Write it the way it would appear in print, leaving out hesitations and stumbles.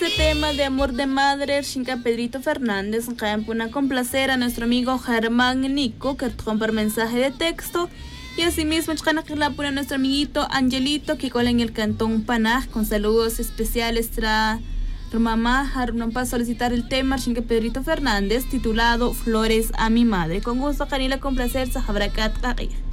Este tema de amor de madre, Shinka Pedrito Fernández, una complacer a nuestro amigo Germán Nico, que compra mensaje de texto. Y asimismo, a nuestro amiguito Angelito, que cola en el cantón Panaj, con saludos especiales tra mamá. No para solicitar el tema, Shinka Pedrito Fernández, titulado Flores a mi madre. Con gusto, Canila, complacer, Sahabrakat,